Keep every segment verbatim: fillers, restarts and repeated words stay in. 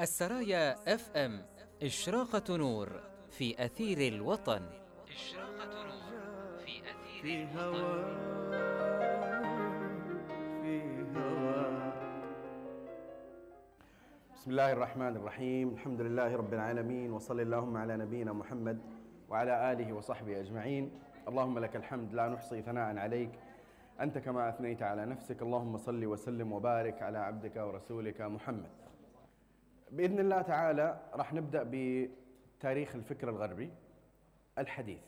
السرايا اف ام، إشراقة نور في أثير الوطن. إشراقة نور في أثير الوطن. في هوا. بسم الله الرحمن الرحيم. الحمد لله رب العالمين، وصلى اللهم على نبينا محمد وعلى آله وصحبه أجمعين. اللهم لك الحمد لا نحصي ثناء عليك، أنت كما أثنيت على نفسك. اللهم صل وسلم وبارك على عبدك ورسولك محمد. بإذن الله تعالى راح نبدأ بتاريخ الفكر الغربي الحديث.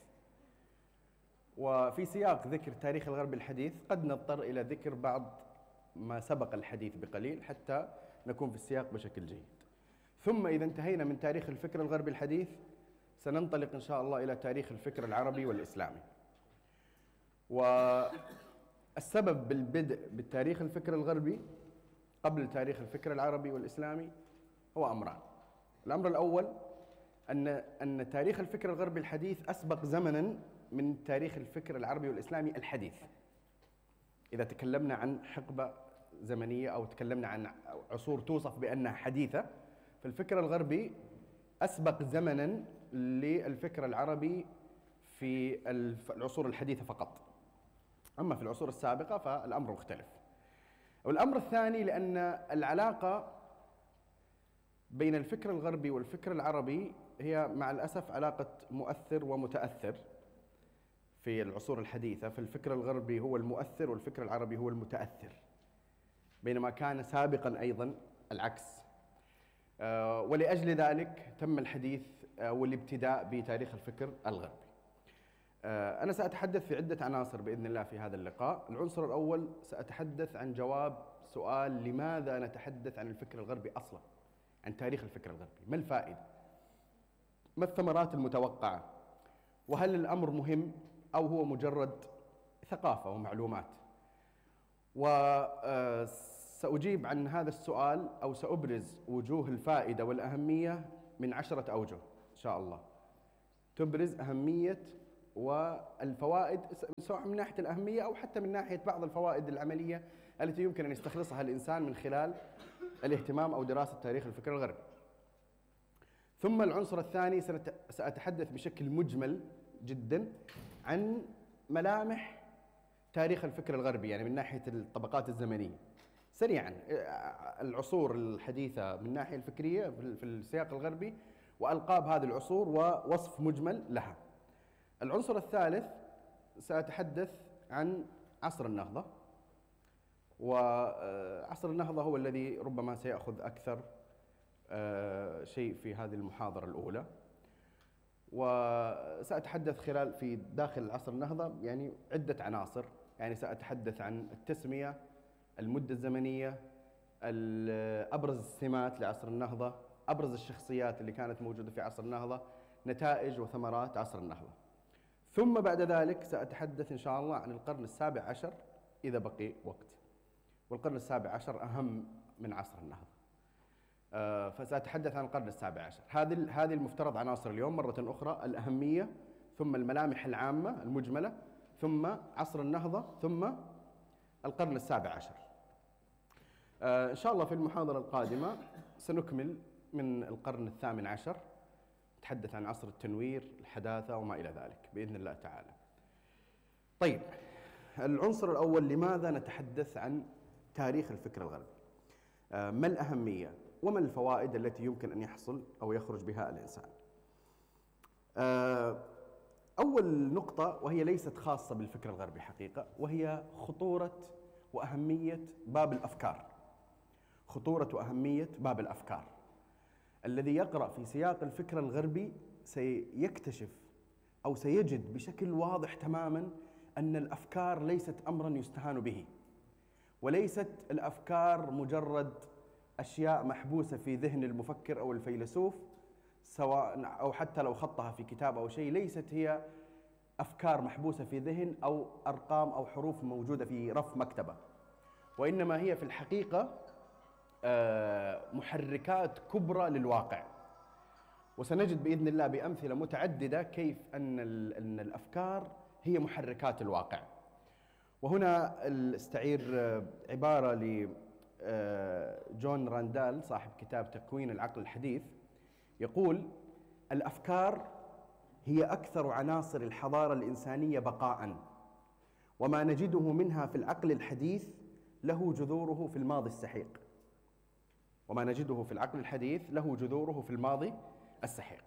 وفي سياق ذكر تاريخ الغرب الحديث قد نضطر إلى ذكر بعض ما سبق الحديث بقليل حتى نكون في السياق بشكل جيد. ثم إذا انتهينا من تاريخ الفكر الغربي الحديث سننطلق إن شاء الله إلى تاريخ الفكر العربي والإسلامي. والسبب بالبدء بالتاريخ الفكر الغربي قبل تاريخ الفكر العربي والإسلامي هو أمران. الأمر الأول أن أن تاريخ الفكر الغربي الحديث أسبق زمناً من تاريخ الفكر العربي والإسلامي الحديث. إذا تكلمنا عن حقبة زمنية أو تكلمنا عن عصور توصف بأنها حديثة، فالفكر الغربي أسبق زمناً للفكر العربي في العصور الحديثة فقط. أما في العصور السابقة فالأمر مختلف. والأمر الثاني لأن العلاقة بين الفكر الغربي والفكر العربي هي مع الأسف علاقة مؤثر ومتأثر في العصور الحديثة. فالفكر الغربي هو المؤثر والفكر العربي هو المتأثر، بينما كان سابقا أيضا العكس. آه ولأجل ذلك تم الحديث آه والابتداء بتاريخ الفكر الغربي. آه أنا سأتحدث في عدة عناصر بإذن الله في هذا اللقاء. العنصر الأول سأتحدث عن جواب سؤال: لماذا نتحدث عن الفكر الغربي أصلا؟ عن تاريخ الفكر الغربي، ما الفائدة؟ ما الثمرات المتوقعة؟ وهل الأمر مهم أو هو مجرد ثقافة ومعلومات؟ وسأجيب عن هذا السؤال أو سأبرز وجوه الفائدة والأهمية من عشرة أوجه إن شاء الله، تبرز أهمية والفوائد سواء من ناحية الأهمية أو حتى من ناحية بعض الفوائد العملية التي يمكن أن يستخلصها الإنسان من خلال الاهتمام أو دراسة تاريخ الفكر الغربي. ثم العنصر الثاني سأتحدث بشكل مجمل جدا عن ملامح تاريخ الفكر الغربي، يعني من ناحية الطبقات الزمنية سريعا، العصور الحديثة من الناحية الفكرية في السياق الغربي وألقاب هذه العصور ووصف مجمل لها. العنصر الثالث سأتحدث عن عصر النهضة، وعصر النهضة هو الذي ربما سيأخذ أكثر شيء في هذه المحاضرة الأولى. وسأتحدث خلال في داخل عصر النهضة يعني عدة عناصر، يعني سأتحدث عن التسمية، المدة الزمنية، أبرز السمات لعصر النهضة، أبرز الشخصيات اللي كانت موجودة في عصر النهضة، نتائج وثمرات عصر النهضة. ثم بعد ذلك سأتحدث إن شاء الله عن القرن السابع عشر إذا بقي وقت، والقرن السابع عشر أهم من عصر النهضة. آه فسأتحدث عن القرن السابع عشر. هذه هذه المفترض عناصر اليوم مرة أخرى: الأهمية، ثم الملامح العامة المجملة، ثم عصر النهضة، ثم القرن السابع عشر. آه إن شاء الله في المحاضرة القادمة سنكمل من القرن الثامن عشر، نتحدث عن عصر التنوير، الحداثة وما إلى ذلك بإذن الله تعالى. طيب، العنصر الأول: لماذا نتحدث عن تاريخ الفكر الغربي؟ آه ما الأهمية وما الفوائد التي يمكن أن يحصل أو يخرج بها الإنسان؟ آه أول نقطة، وهي ليست خاصة بالفكر الغربي حقيقة، وهي خطورة وأهمية باب الأفكار. خطورة وأهمية باب الأفكار. الذي يقرأ في سياق الفكر الغربي سيكتشف أو سيجد بشكل واضح تماماً أن الأفكار ليست أمراً يستهان به، وليست الأفكار مجرد أشياء محبوسة في ذهن المفكر أو الفيلسوف، سواء أو حتى لو خطها في كتاب أو شيء، ليست هي أفكار محبوسة في ذهن أو أرقام أو حروف موجودة في رف مكتبة، وإنما هي في الحقيقة محركات كبرى للواقع. وسنجد بإذن الله بأمثلة متعددة كيف أن أن الأفكار هي محركات الواقع. وهنا استعير عبارة جون راندال صاحب كتاب تكوين العقل الحديث يقول: الأفكار هي أكثر عناصر الحضارة الإنسانية بقاءً، وما نجده منها في العقل الحديث له جذوره في الماضي السحيق. وما نجده في العقل الحديث له جذوره في الماضي السحيق.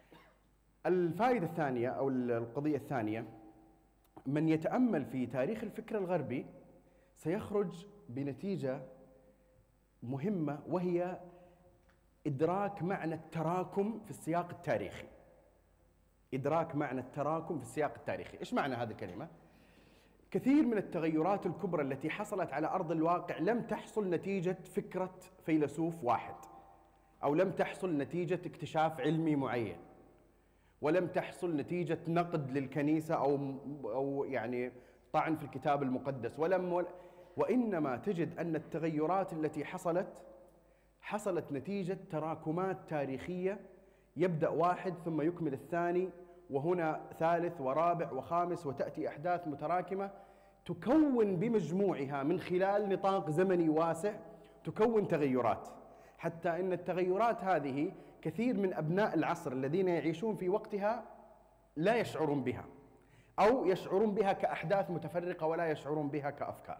الفائدة الثانية أو القضية الثانية: من يتأمل في تاريخ الفكر الغربي سيخرج بنتيجة مهمة، وهي إدراك معنى التراكم في السياق التاريخي. إدراك معنى التراكم في السياق التاريخي. إيش معنى هذه الكلمة؟ كثير من التغيرات الكبرى التي حصلت على أرض الواقع لم تحصل نتيجة فكرة فيلسوف واحد، أو لم تحصل نتيجة اكتشاف علمي معين، ولم تحصل نتيجة نقد للكنيسة أو أو يعني طعن في الكتاب المقدس، ولم وإنما تجد أن التغيرات التي حصلت حصلت نتيجة تراكمات تاريخية، يبدأ واحد ثم يكمل الثاني، وهنا ثالث ورابع وخامس، وتأتي أحداث متراكمة تكون بمجموعها من خلال نطاق زمني واسع تكون تغيرات، حتى أن التغيرات هذه كثير من أبناء العصر الذين يعيشون في وقتها لا يشعرون بها، أو يشعرون بها كأحداث متفرقة ولا يشعرون بها كأفكار.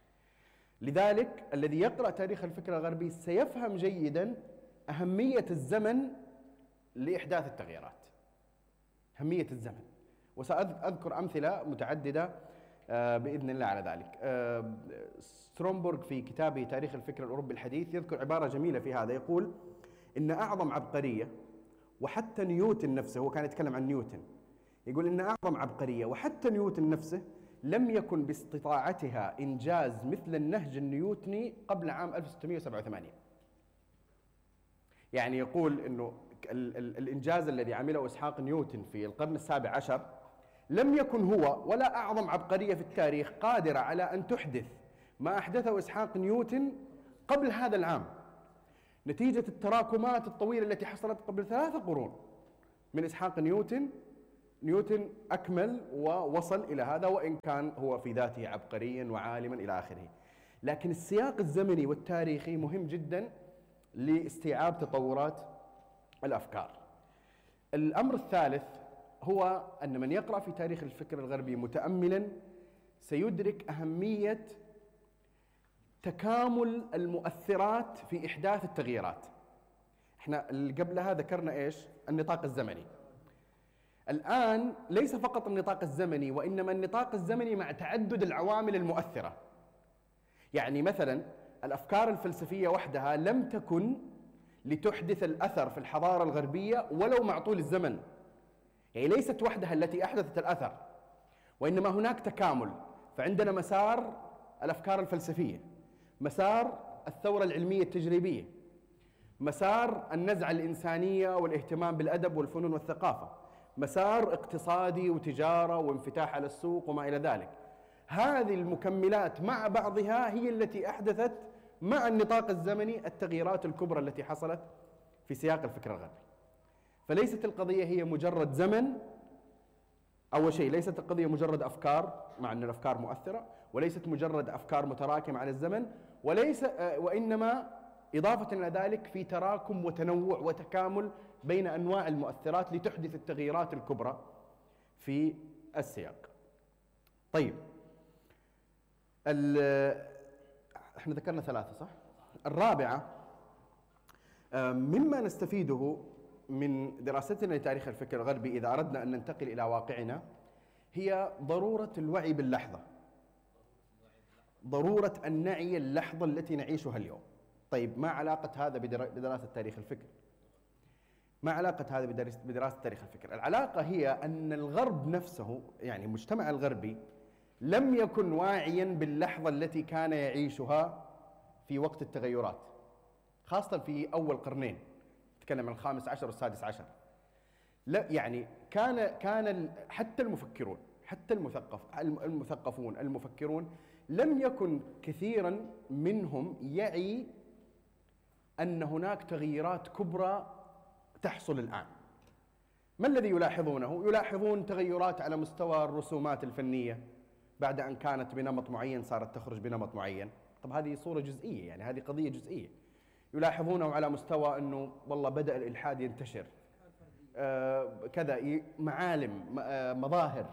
لذلك الذي يقرأ تاريخ الفكر الغربي سيفهم جيداً أهمية الزمن لإحداث التغييرات، أهمية الزمن. وسأذكر أمثلة متعددة بإذن الله على ذلك. سترونبورغ في كتابه تاريخ الفكر الأوروبي الحديث يذكر عبارة جميلة في هذا، يقول إن أعظم عبقرية، وحتى نيوتن نفسه، هو كان يتكلم عن نيوتن، يقول إن أعظم عبقرية وحتى نيوتن نفسه لم يكن باستطاعتها إنجاز مثل النهج النيوتني قبل عام ألف وستمئة وسبعة وثمانين. يعني يقول إنه ال ال الإنجاز الذي عمله إسحاق نيوتن في القرن السابع عشر لم يكن هو ولا أعظم عبقرية في التاريخ قادرة على أن تحدث ما أحدثه إسحاق نيوتن قبل هذا العام، نتيجة التراكمات الطويلة التي حصلت قبل ثلاثة قرون من إسحاق نيوتن. نيوتن أكمل ووصل إلى هذا، وإن كان هو في ذاته عبقريا وعالما إلى آخره. لكن السياق الزمني والتاريخي مهم جدا لاستيعاب تطورات الأفكار. الأمر الثالث هو أن من يقرأ في تاريخ الفكر الغربي متأملا سيدرك أهمية تكامل المؤثرات في إحداث التغييرات. احنا اللي قبلها ذكرنا إيش؟ النطاق الزمني. الآن ليس فقط النطاق الزمني، وإنما النطاق الزمني مع تعدد العوامل المؤثرة. يعني مثلا الأفكار الفلسفية وحدها لم تكن لتحدث الأثر في الحضارة الغربية ولو مع طول الزمن، يعني ليست وحدها التي أحدثت الأثر، وإنما هناك تكامل. فعندنا مسار الأفكار الفلسفية، مسار الثورة العلمية التجريبية، مسار النزعة الإنسانية والاهتمام بالأدب والفنون والثقافة، مسار اقتصادي وتجارة وانفتاح على السوق وما إلى ذلك. هذه المكملات مع بعضها هي التي أحدثت مع النطاق الزمني التغييرات الكبرى التي حصلت في سياق الفكر الغربي. فليست القضية هي مجرد زمن، أول شيء ليست القضية مجرد أفكار، مع أن الأفكار مؤثرة، وليست مجرد أفكار متراكمة على الزمن، وليس وإنما إضافة إلى ذلك في تراكم وتنوع وتكامل بين أنواع المؤثرات لتحدث التغييرات الكبرى في السياق. طيب، احنا ذكرنا ثلاثة صح؟ الرابعة مما نستفيده من دراستنا لتاريخ الفكر الغربي إذا أردنا أن ننتقل إلى واقعنا هي ضرورة الوعي باللحظة، ضرورة أن نعي اللحظة التي نعيشها اليوم. طيب، ما علاقة هذا بدراسة تاريخ الفكر؟ ما علاقة هذا بدراسة تاريخ الفكر؟ العلاقة هي أن الغرب نفسه، يعني المجتمع الغربي، لم يكن واعيا باللحظة التي كان يعيشها في وقت التغيرات، خاصة في أول قرنين، نتكلم عن الخامس عشر والسادس عشر. لا يعني كان كان حتى المفكرون، حتى المثقف المثقفون المفكرون لم يكن كثيرا منهم يعي أن هناك تغييرات كبرى تحصل الآن. ما الذي يلاحظونه؟ يلاحظون تغيرات على مستوى الرسومات الفنية، بعد أن كانت بنمط معين صارت تخرج بنمط معين. طب هذه صورة جزئية، يعني هذه قضية جزئية. يلاحظونه على مستوى أنه والله بدأ الإلحاد ينتشر، آه كذا معالم، آه مظاهر.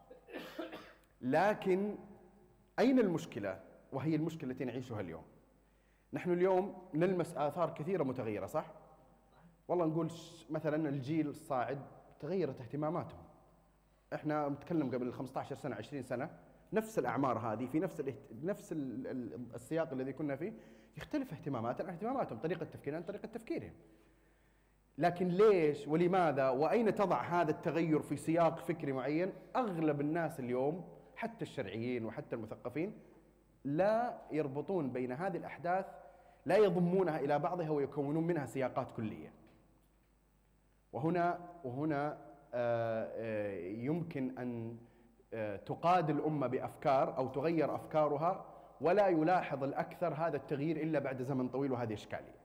لكن أين المشكلة؟ وهي المشكلة التي نعيشها اليوم. نحن اليوم نلمس آثار كثيرة متغيرة، صح؟ والله نقول مثلا الجيل الصاعد تغيرت اهتماماتهم. احنا نتكلم قبل خمسة عشر سنة عشرين سنة نفس الأعمار هذه في نفس نفس السياق الذي كنا فيه، يختلف اهتماماتنا عن اهتماماتهم، طريقة تفكيرنا عن طريقة تفكيرهم. لكن ليش ولماذا وأين تضع هذا التغير في سياق فكري معين؟ أغلب الناس اليوم حتى الشرعيين وحتى المثقفين لا يربطون بين هذه الأحداث، لا يضمونها إلى بعضها ويكونون منها سياقات كلية. وهنا وهنا يمكن أن تقاد الأمة بأفكار أو تغير أفكارها، ولا يلاحظ الأكثر هذا التغيير إلا بعد زمن طويل، وهذه إشكالية.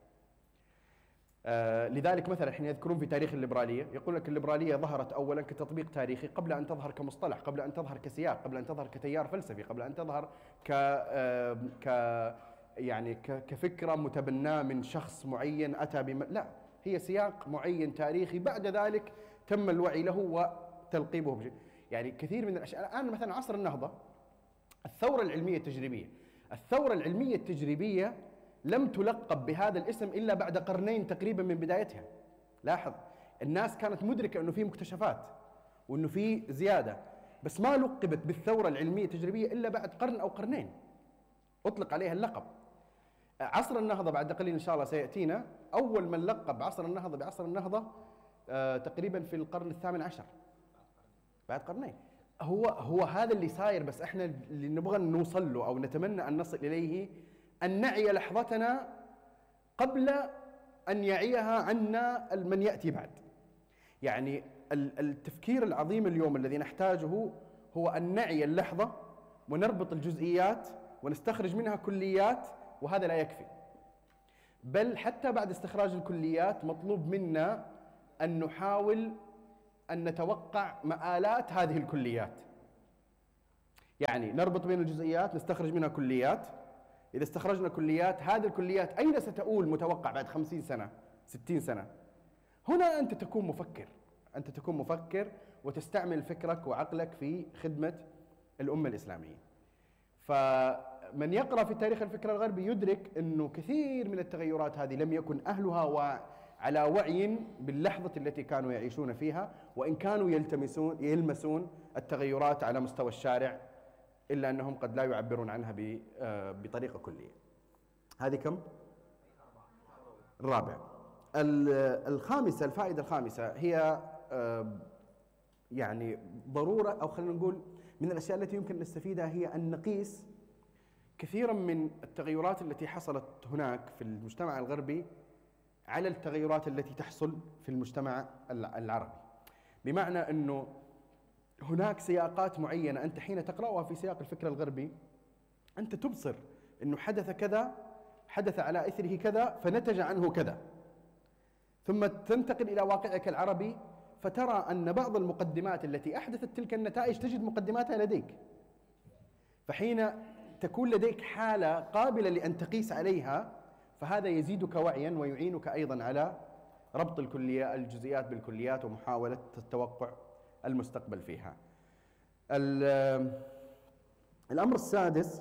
لذلك مثلا حين يذكرون في تاريخ الليبرالية يقول لك الليبرالية ظهرت أولا كتطبيق تاريخي قبل أن تظهر كمصطلح، قبل أن تظهر كسياق، قبل أن تظهر كتيار فلسفي، قبل أن تظهر ك ك يعني كفكرة متبناة من شخص معين أتى بم... لا، هي سياق معين تاريخي، بعد ذلك تم الوعي له وتلقيبه بشيء. يعني كثير من الأشياء الآن مثلا عصر النهضة، الثورة العلمية التجريبية، الثورة العلمية التجريبية لم تلقب بهذا الاسم إلا بعد قرنين تقريبا من بدايتها. لاحظ، الناس كانت مدركة أنه في مكتشفات وأنه في زيادة، بس ما لقبت بالثورة العلمية التجريبية إلا بعد قرن أو قرنين أطلق عليها اللقب. عصر النهضة بعد قليل إن شاء الله سيأتينا، أول من لقب عصر النهضة بعصر النهضة آه تقريبا في القرن الثامن عشر، بعد قرنين. هو هو هذا اللي صاير، بس احنا اللي نبغى نوصل له أو نتمنى أن نصل إليه أن نعي لحظتنا قبل أن يعيها عنا من يأتي بعد. يعني التفكير العظيم اليوم الذي نحتاجه هو أن نعي اللحظة ونربط الجزئيات ونستخرج منها كليات، وهذا لا يكفي، بل حتى بعد استخراج الكليات مطلوب منا أن نحاول أن نتوقع مآلات هذه الكليات. يعني نربط بين الجزئيات، نستخرج منها كليات. إذا استخرجنا كليات، هذه الكليات أين ستؤول متوقع بعد خمسين سنة ستين سنة؟ هنا أنت تكون مفكر، أنت تكون مفكر وتستعمل فكرك وعقلك في خدمة الأمة الإسلامية. فمن يقرأ في تاريخ الفكر الغربي يدرك أنه كثير من التغيرات هذه لم يكن أهلها وعلى وعي باللحظة التي كانوا يعيشون فيها، وإن كانوا يلتمسون يلمسون التغيرات على مستوى الشارع، إلا أنهم قد لا يعبرون عنها بطريقة كلية. هذه كم؟ الرابع. الخامسة، الفائدة الخامسة هي يعني ضرورة، أو خلينا نقول من الأشياء التي يمكن نستفيدها، هي أن نقيس كثيرا من التغيرات التي حصلت هناك في المجتمع الغربي على التغيرات التي تحصل في المجتمع العربي. بمعنى أنه هناك سياقات معينة أنت حين تقرأها في سياق الفكر الغربي أنت تبصر أنه حدث كذا، حدث على إثره كذا، فنتج عنه كذا، ثم تنتقل إلى واقعك العربي فترى أن بعض المقدمات التي أحدثت تلك النتائج تجد مقدماتها لديك. فحين تكون لديك حالة قابلة لأن تقيس عليها، فهذا يزيدك وعيا ويعينك أيضا على ربط الكلية الجزئيات بالكليات ومحاولة التوقع المستقبل فيها. الأمر السادس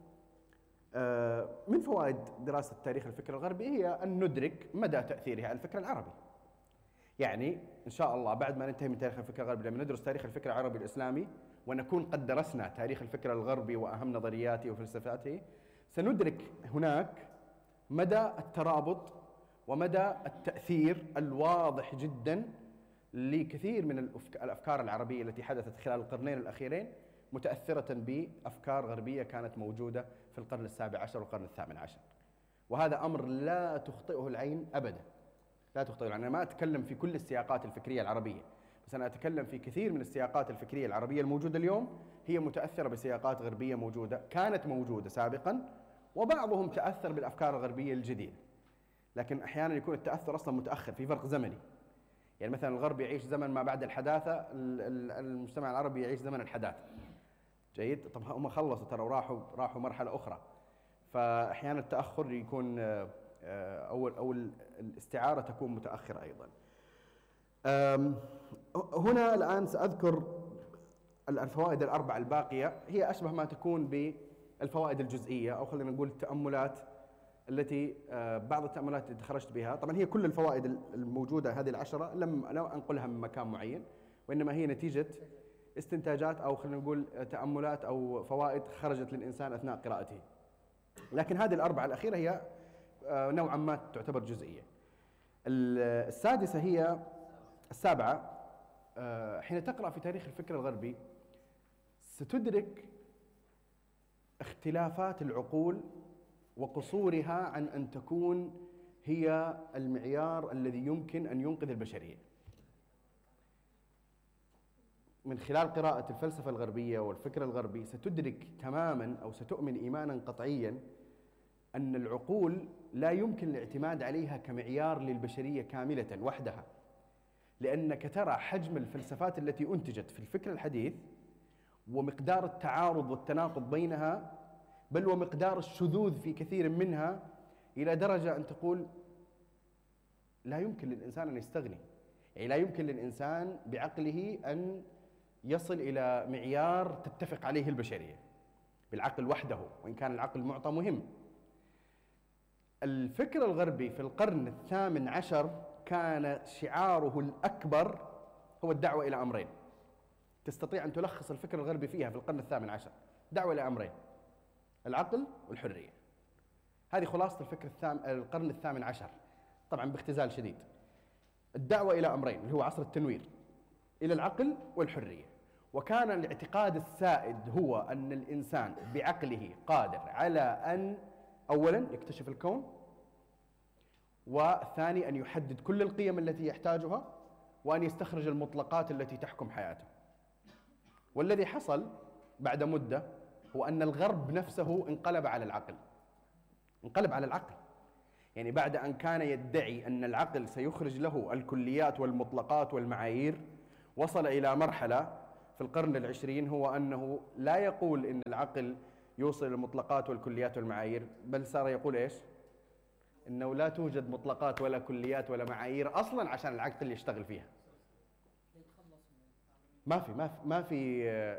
من فوائد دراسة تاريخ الفكر الغربي هي أن ندرك مدى تأثيرها على الفكر العربي. يعني إن شاء الله بعد ما ننتهي من تاريخ الفكر الغربي، لما ندرس تاريخ الفكر العربي الإسلامي ونكون قد درسنا تاريخ الفكر الغربي وأهم نظرياته وفلسفاته، سندرك هناك مدى الترابط ومدى التأثير الواضح جدا لكثير من الأفكار العربية التي حدثت خلال القرنين الأخيرين، متأثرة بأفكار غربية كانت موجودة في القرن السابع عشر والقرن الثامن عشر. وهذا أمر لا تخطئه العين أبدا، لا تخطئه العين. أنا ما أتكلم في كل السياقات الفكرية العربية، بس أنا أتكلم في كثير من السياقات الفكرية العربية الموجودة اليوم هي متأثرة بسياقات غربية موجودة كانت موجودة سابقا، وبعضهم تأثر بالأفكار الغربية الجديدة، لكن أحيانا يكون التأثر أصلا متأخر، في فرق زمني. يعني مثلا الغرب يعيش زمن ما بعد الحداثة، المجتمع العربي يعيش زمن الحداثة. جيد؟ طب هم خلصوا ترى وراحوا راحوا مرحلة أخرى. فأحيانا التأخر يكون آه، أو أو الاستعارة تكون متأخرة أيضا. أم، هنا الآن سأذكر الفوائد الأربعة الباقية، هي أشبه ما تكون بالفوائد الجزئية، أو خلينا نقول التأملات التي آه، بعض التأملات التي خرجت بها. طبعا هي كل الفوائد الموجودة هذه العشرة لم لم أنقلها من مكان معين، وإنما هي نتيجة استنتاجات أو خلينا نقول تأملات أو فوائد خرجت للإنسان أثناء قراءته. لكن هذه الأربعة الأخيرة هي آه، نوعا ما تعتبر جزئية. السادسة هي السابعة، آه، حين تقرأ في تاريخ الفكر الغربي ستدرك اختلافات العقول وقصورها عن أن تكون هي المعيار الذي يمكن أن ينقذ البشرية. من خلال قراءة الفلسفة الغربية والفكر الغربي ستدرك تماما أو ستؤمن إيمانا قطعيا أن العقول لا يمكن الاعتماد عليها كمعيار للبشرية كاملة وحدها، لأنك ترى حجم الفلسفات التي أنتجت في الفكر الحديث ومقدار التعارض والتناقض بينها، بل ومقدار الشذوذ في كثير منها، إلى درجة أن تقول لا يمكن للإنسان أن يستغني، يعني لا يمكن للإنسان بعقله أن يصل إلى معيار تتفق عليه البشرية بالعقل وحده، وإن كان العقل معطى مهم. الفكر الغربي في القرن الثامن عشر كان شعاره الأكبر هو الدعوة إلى أمرين. تستطيع أن تلخص الفكر الغربي فيها في القرن الثامن عشر: دعوة إلى أمرين، العقل والحرية. هذه خلاصة الفكر الثام... القرن الثامن عشر، طبعا باختزال شديد. الدعوة إلى أمرين اللي هو عصر التنوير، إلى العقل والحرية. وكان الاعتقاد السائد هو أن الإنسان بعقله قادر على أن أولا يكتشف الكون، وثاني أن يحدد كل القيم التي يحتاجها، وأن يستخرج المطلقات التي تحكم حياته. والذي حصل بعد مدة هو أن الغرب نفسه انقلب على العقل، انقلب على العقل. يعني بعد أن كان يدعي أن العقل سيخرج له الكليات والمطلقات والمعايير، وصل إلى مرحلة في القرن العشرين هو أنه لا يقول إن العقل يوصل المطلقات والكليات والمعايير، بل صار يقول إيش؟ إنه لا توجد مطلقات ولا كليات ولا معايير أصلاً عشان العقل يشتغل فيها. ما في ما في ما في